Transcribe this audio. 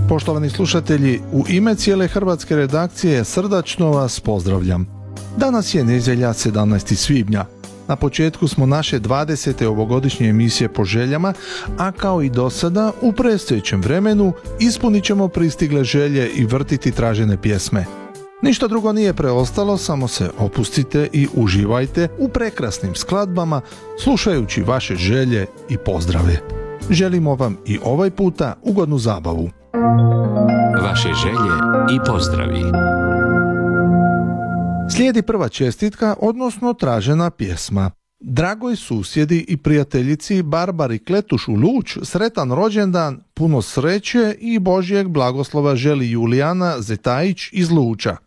Poštovani slušatelji, u ime cijele hrvatske redakcije srdačno vas pozdravljam. Danas je nedjelja 17. svibnja. Na početku smo naše 20. ovogodišnje emisije po željama, a kao i do sada u predstojećem vremenu ispunit ćemo pristigle želje i vrtiti tražene pjesme. Ništa drugo nije preostalo, samo se opustite i uživajte u prekrasnim skladbama slušajući vaše želje i pozdrave. Želimo vam i ovaj puta ugodnu zabavu. Vaše želje i pozdravi. Slijedi prva čestitka, odnosno tražena pjesma. Dragoj susjedi i prijateljici Barbari Kletuš u Luč, sretan rođendan, puno sreće i Božjeg blagoslova želi Julijana Zetajić iz Luča.